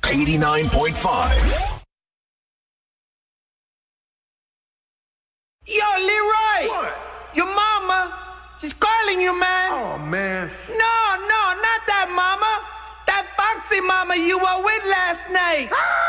89.5. Yo, Leroy! What? Your mama, she's calling you, man. Oh, man. No, not that mama. That foxy mama you were with last night.